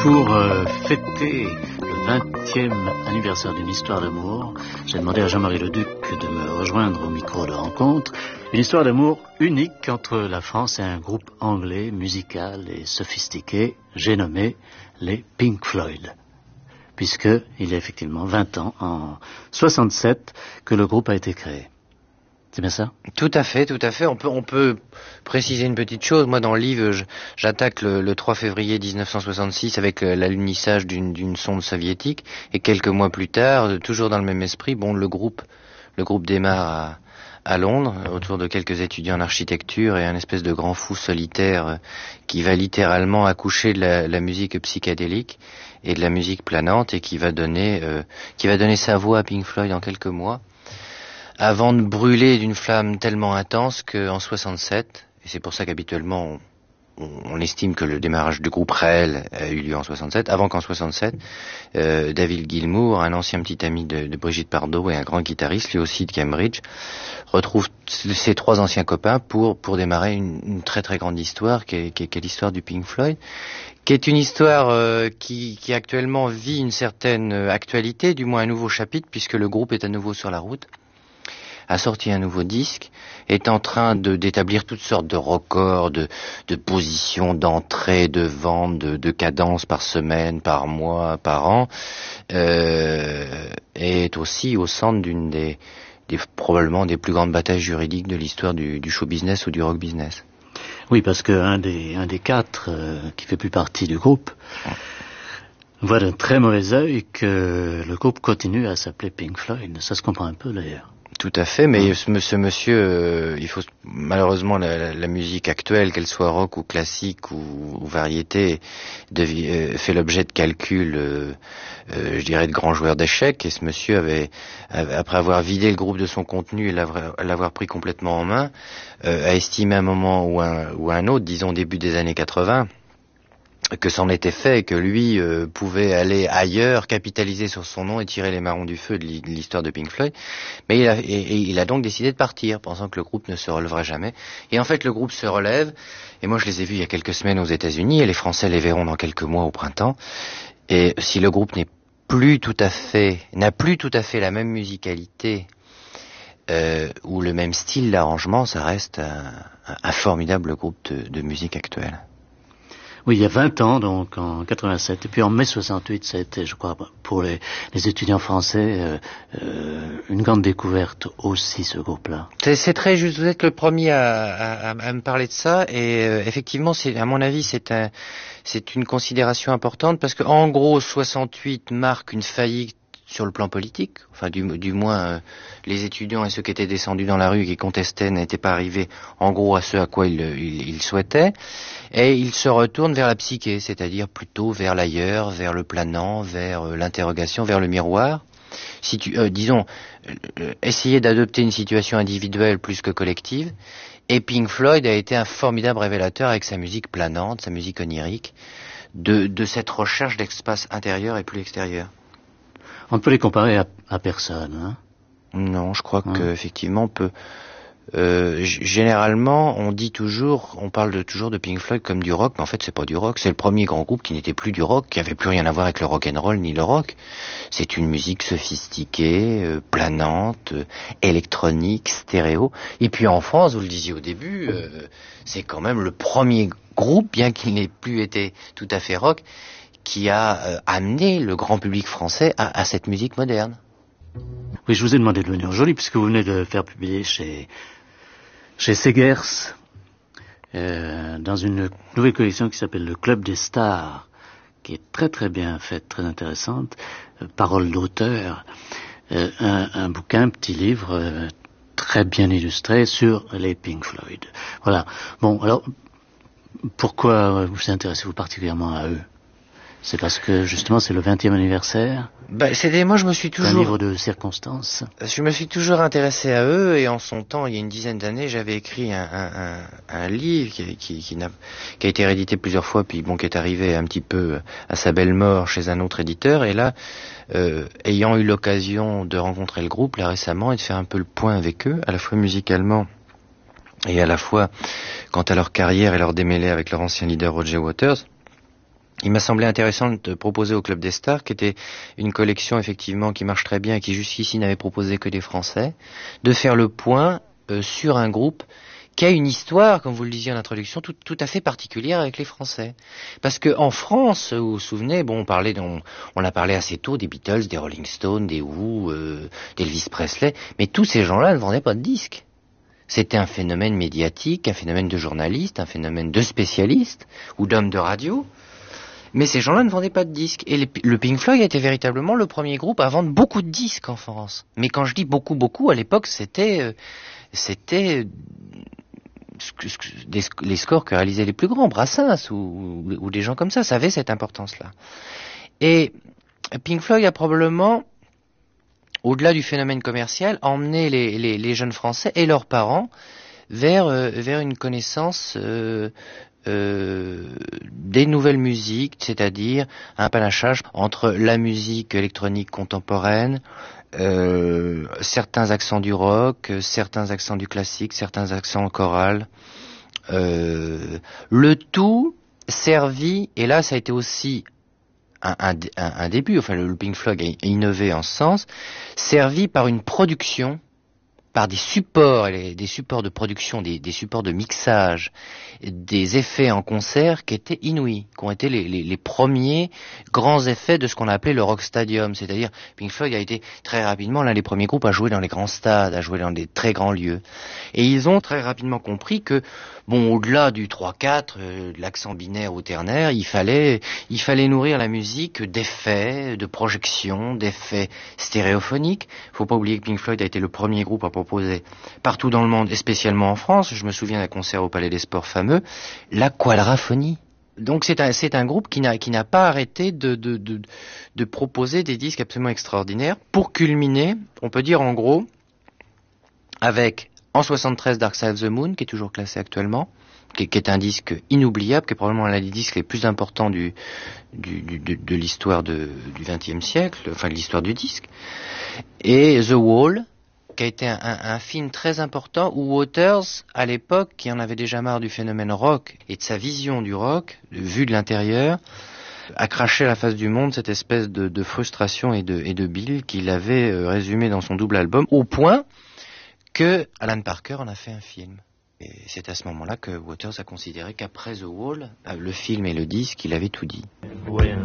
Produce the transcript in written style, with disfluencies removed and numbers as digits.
Pour fêter le 20e anniversaire d'une histoire d'amour, j'ai demandé à Jean-Marie Leduc de me rejoindre au micro de rencontre. Une histoire d'amour unique entre la France et un groupe anglais musical et sophistiqué, j'ai nommé les Pink Floyd. Puisqu'il y a effectivement 20 ans, en 67, que le groupe a été créé. C'est bien ça ? Tout à fait. On peut préciser une petite chose. Moi, dans le livre, j'attaque le 3 février 1966 avec l'alunissage d'une sonde soviétique. Et quelques mois plus tard, toujours dans le même esprit, le groupe démarre à Londres, autour de quelques étudiants en architecture et un espèce de grand fou solitaire qui va littéralement accoucher de la musique psychédélique et de la musique planante et qui va donner sa voix à Pink Floyd en quelques mois, avant de brûler d'une flamme tellement intense qu'en 67, et c'est pour ça qu'habituellement on estime que le démarrage du groupe réel a eu lieu en 67, avant qu'en 67, David Gilmour, un ancien petit ami de Brigitte Bardot et un grand guitariste, lui aussi de Cambridge, retrouve ses trois anciens copains pour démarrer une très très grande histoire qui est l'histoire du Pink Floyd, qui est une histoire qui actuellement vit une certaine actualité, du moins un nouveau chapitre, puisque le groupe est à nouveau sur la route, a sorti un nouveau disque, est en train d'établir toutes sortes de records, de positions, d'entrée, de vente, de cadences par semaine, par mois, par an, est aussi au centre d'une des probablement des plus grandes batailles juridiques de l'histoire du show business ou du rock business. Oui, parce que un des quatre qui fait plus partie du groupe voit d'un très mauvais œil que le groupe continue à s'appeler Pink Floyd. Ça se comprend un peu d'ailleurs. Tout à fait, mais ce monsieur, il faut malheureusement la musique actuelle, qu'elle soit rock ou classique ou variété, fait l'objet de calculs, je dirais, de grands joueurs d'échecs. Et ce monsieur après avoir vidé le groupe de son contenu et l'avoir pris complètement en main, a estimé à un moment ou un autre, disons début des années 80, que c'en était fait et que lui pouvait aller ailleurs, capitaliser sur son nom et tirer les marrons du feu de l'histoire de Pink Floyd. Mais il a donc décidé de partir, pensant que le groupe ne se relèverait jamais. Et en fait, le groupe se relève. Et moi, je les ai vus il y a quelques semaines aux États-Unis, et les Français les verront dans quelques mois au printemps. Et si le groupe n'a plus tout à fait la même musicalité ou le même style d'arrangement, ça reste un formidable groupe de musique actuelle. Oui, il y a 20 ans, donc en 87, et puis en mai 68, ça a été, je crois, pour les étudiants français, une grande découverte aussi, ce groupe-là. C'est très juste, vous êtes le premier à me parler de ça, et effectivement, à mon avis, c'est une considération importante, parce que en gros, 68 marque une faillite sur le plan politique, enfin du moins les étudiants et ceux qui étaient descendus dans la rue et qui contestaient n'étaient pas arrivés en gros à ce à quoi ils souhaitaient, et ils se retournent vers la psyché, c'est-à-dire plutôt vers l'ailleurs, vers le planant, vers l'interrogation, vers le miroir. Essayer d'adopter une situation individuelle plus que collective, et Pink Floyd a été un formidable révélateur avec sa musique planante, sa musique onirique, de cette recherche d'espace intérieur et plus extérieur. On ne peut les comparer à personne, hein? Non, je crois qu'effectivement on peut. Généralement, on parle toujours de Pink Floyd comme du rock, mais en fait c'est pas du rock. C'est le premier grand groupe qui n'était plus du rock, qui avait plus rien à voir avec le rock and roll ni le rock. C'est une musique sophistiquée, planante, électronique, stéréo. Et puis en France, vous le disiez au début, c'est quand même le premier groupe, bien qu'il n'ait plus été tout à fait rock, qui a amené le grand public français à cette musique moderne. Oui, je vous ai demandé de venir aujourd'hui, puisque vous venez de faire publier chez Segers, dans une nouvelle collection qui s'appelle Le Club des Stars, qui est très très bien faite, très intéressante, paroles d'auteur, un bouquin, un petit livre très bien illustré sur les Pink Floyd. Voilà. Bon, alors, pourquoi vous intéressez-vous particulièrement à eux ? C'est parce que, justement, c'est le 20e anniversaire. Moi, je me suis toujours... un livre de circonstances. Je me suis toujours intéressé à eux, et en son temps, il y a une dizaine d'années, j'avais écrit un livre qui a été réédité plusieurs fois, puis qui est arrivé un petit peu à sa belle mort chez un autre éditeur. Et là, ayant eu l'occasion de rencontrer le groupe, là, récemment, et de faire un peu le point avec eux, à la fois musicalement et à la fois quant à leur carrière et leur démêlés avec leur ancien leader Roger Waters, il m'a semblé intéressant de proposer au Club des Stars, qui était une collection effectivement qui marche très bien et qui jusqu'ici n'avait proposé que des Français, de faire le point sur un groupe qui a une histoire, comme vous le disiez en introduction, tout à fait particulière avec les Français. Parce que en France, vous vous souvenez, bon, on a parlé assez tôt des Beatles, des Rolling Stones, des Who, d'Elvis Presley, mais tous ces gens-là ne vendaient pas de disques. C'était un phénomène médiatique, un phénomène de journalistes, un phénomène de spécialistes ou d'hommes de radio. Mais ces gens-là ne vendaient pas de disques. Et le Pink Floyd était véritablement le premier groupe à vendre beaucoup de disques en France. Mais quand je dis beaucoup, à l'époque, c'était les scores que réalisaient les plus grands, Brassens ou des gens comme ça avait cette importance-là. Et Pink Floyd a probablement, au-delà du phénomène commercial, emmené les jeunes Français et leurs parents vers une connaissance des nouvelles musiques, c'est-à-dire un panachage entre la musique électronique contemporaine, certains accents du rock, certains accents du classique, certains accents choral. Le tout servi, et là ça a été aussi un début, enfin le Pink Floyd a innové en ce sens, servi par une production, par des supports, des supports de production, des supports de mixage, des effets en concert qui étaient inouïs, qui ont été les premiers grands effets de ce qu'on a appelé le rock stadium, c'est-à-dire Pink Floyd a été très rapidement l'un des premiers groupes à jouer dans les grands stades, à jouer dans des très grands lieux. Et ils ont très rapidement compris que, bon, au-delà du 3-4, de l'accent binaire ou ternaire, il fallait nourrir la musique d'effets, de projections, d'effets stéréophoniques. Faut pas oublier que Pink Floyd a été le premier groupe à proposer partout dans le monde, et spécialement en France, je me souviens d'un concert au Palais des Sports fameux, la quadraphonie. Donc c'est un groupe qui n'a pas arrêté de proposer des disques absolument extraordinaires, pour culminer, on peut dire en gros, avec en 73 Dark Side of the Moon, qui est toujours classé actuellement, qui est un disque inoubliable, qui est probablement l'un des disques les plus importants de l'histoire du XXe siècle, enfin de l'histoire du disque, et The Wall, qui a été un film très important où Waters, à l'époque, qui en avait déjà marre du phénomène rock et de sa vision du rock, vue de l'intérieur, a craché à la face du monde cette espèce de frustration et de bile qu'il avait résumé dans son double album, au point que Alan Parker en a fait un film. Et c'est à ce moment-là que Waters a considéré qu'après The Wall, le film et le disque, il avait tout dit. When